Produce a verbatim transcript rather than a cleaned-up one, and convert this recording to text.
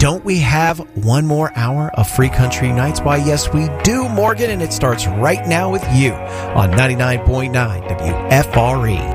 don't we have one more hour of Free Country Nights? Why, yes, we do, Morgan, and it starts right now with you on ninety-nine point nine W F R E.